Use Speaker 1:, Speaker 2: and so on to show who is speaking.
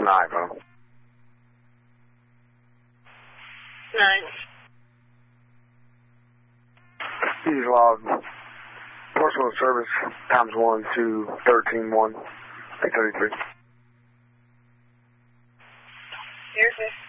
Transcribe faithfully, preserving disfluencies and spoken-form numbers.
Speaker 1: the iPhone.
Speaker 2: Nine.
Speaker 1: Use log. Personal service times one to thirteen one eight thirty three.
Speaker 2: Here's this.